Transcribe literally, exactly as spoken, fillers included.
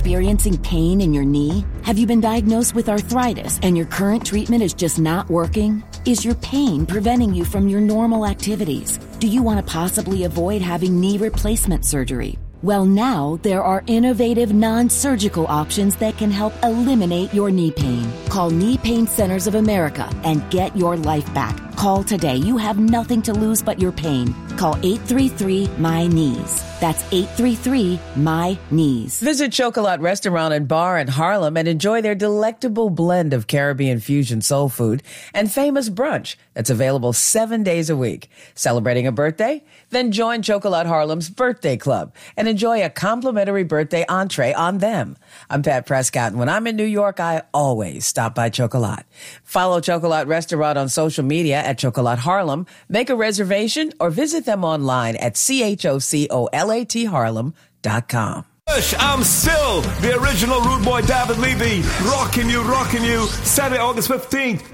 experiencing pain in your knee? Have you been diagnosed with arthritis and your current treatment is just not working? Is your pain preventing you from your normal activities? Do you want to possibly avoid having knee replacement surgery? Well, now there are innovative non-surgical options that can help eliminate your knee pain. Call Knee Pain Centers of America and get your life back. Call today. You have nothing to lose but your pain. Call eight three three, M Y, K N E E S. That's eight three three, M Y, K N E E S. Visit Chocolat Restaurant and Bar in Harlem and enjoy their delectable blend of Caribbean fusion soul food and famous brunch that's available seven days a week. Celebrating a birthday? Then join Chocolat Harlem's Birthday Club and enjoy a complimentary birthday entree on them. I'm Pat Prescott, and when I'm in New York, I always stop by Chocolat. Follow Chocolat Restaurant on social media at Chocolat Harlem, make a reservation, or visit them online at C H O C O L A T Harlem dot com. I'm still the original Rude Boy David Levy, rocking you, rocking you, Saturday, August fifteenth.